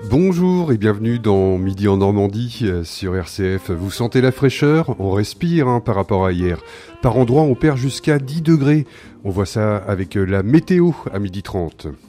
Bonjour et bienvenue dans Midi en Normandie sur RCF. Vous sentez la fraîcheur ? On respire par rapport à hier. Par endroits, on perd jusqu'à 10 degrés. On voit ça avec la météo à 12h30.